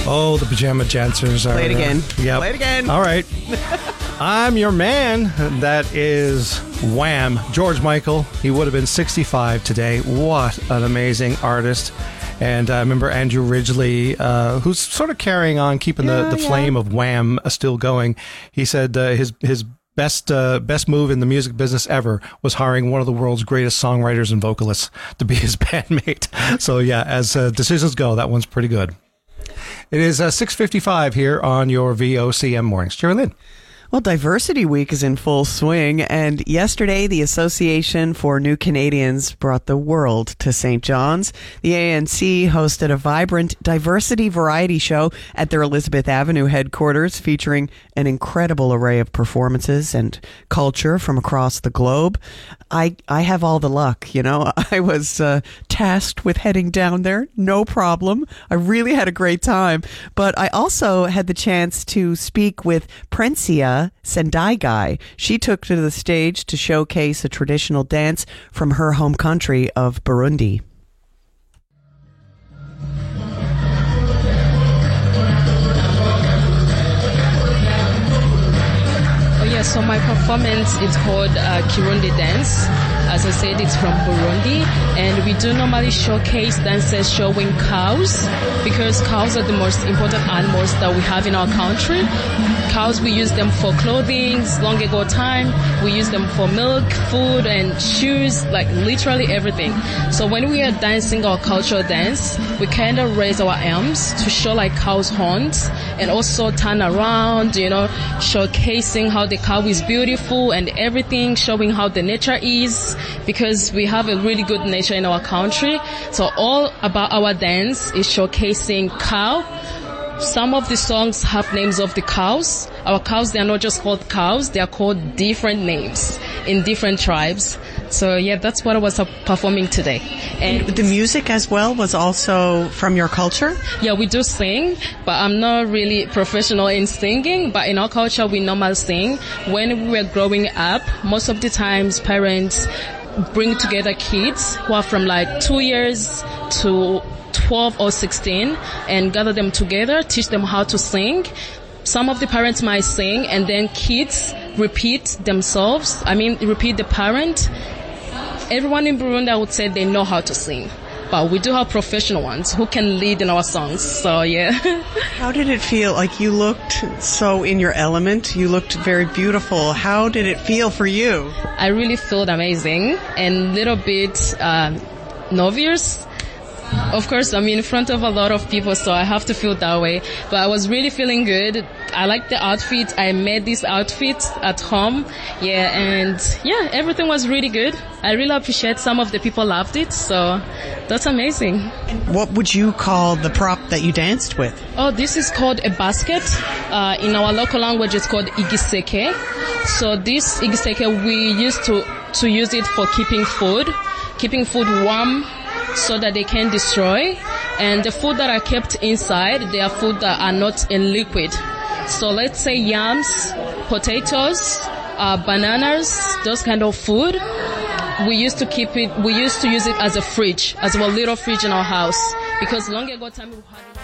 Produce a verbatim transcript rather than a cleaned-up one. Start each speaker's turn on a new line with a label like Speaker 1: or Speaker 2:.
Speaker 1: Oh, the Pajama Dancers are...
Speaker 2: Play it again.
Speaker 1: Uh, yep.
Speaker 2: Play it again.
Speaker 1: All right. I'm your man. That is Wham! George Michael. He would have been sixty-five today. What an amazing artist. And I uh, remember Andrew Ridgeley, uh, who's sort of carrying on, keeping
Speaker 2: yeah,
Speaker 1: the, the
Speaker 2: yeah.
Speaker 1: flame of Wham! Still going. He said uh, his his best uh, best move in the music business ever was hiring one of the world's greatest songwriters and vocalists to be his bandmate. So yeah, as uh, decisions go, that one's pretty good. It is uh, six fifty-five here on your V O C M Mornings. Jerry Lynn.
Speaker 2: Well, Diversity Week is in full swing, and yesterday the Association for New Canadians brought the world to Saint John's. The A N C hosted a vibrant diversity variety show at their Elizabeth Avenue headquarters, featuring an incredible array of performances and culture from across the globe. I I have all the luck, you know. I was uh, tasked with heading down there, no problem. I really had a great time, but I also had the chance to speak with Prencia Sendaigai. She took to the stage to showcase a traditional dance from her home country of Burundi.
Speaker 3: Oh yeah, so my performance is called uh, Kirundi dance. As I said, it's from Burundi, and we do normally showcase dances showing cows, because cows are the most important animals that we have in our country. Cows, we use them for clothing, long ago time, we use them for milk, food, and shoes, like literally everything. So when we are dancing our cultural dance, we kind of raise our arms to show like cow's horns, and also turn around, you know, showcasing how the cow is beautiful and everything, showing how the nature is, because we have a really good nature in our country. So all about our dance is showcasing cow. Some of the songs have names of the cows. Our cows, they are not just called cows, they are called different names in different tribes. So yeah, that's what I was performing today.
Speaker 2: And the music as well was also from your culture?
Speaker 3: Yeah, we do sing, but I'm not really professional in singing. But in our culture, we normally sing. When we were growing up, most of the times parents bring together kids who are from like two years to twelve or sixteen and gather them together, teach them how to sing. Some of the parents might sing and then kids repeat themselves. I mean, repeat the parent. Everyone in Burundi, I would say they know how to sing. But we do have professional ones who can lead in our songs. So, yeah.
Speaker 2: How did it feel? Like, you looked so in your element. You looked very beautiful. How did it feel for you?
Speaker 3: I really felt amazing and a little bit uh, nervous. Of course, I'm in front of a lot of people, so I have to feel that way. But I was really feeling good. I like the outfit. I made this outfit at home. Yeah, and yeah, everything was really good. I really appreciate some of the people loved it, so that's amazing.
Speaker 2: And what would you call the prop that you danced with?
Speaker 3: Oh, this is called a basket. Uh, in our local language, it's called igiseke. So this igiseke, we used to, to use it for keeping food, keeping food warm, so that they can destroy. And the food that are kept inside, they are food that are not in liquid. So let's say yams, potatoes, uh, bananas, those kind of food. We used to keep it, we used to use it as a fridge, as a little fridge in our house. Because long ago time we had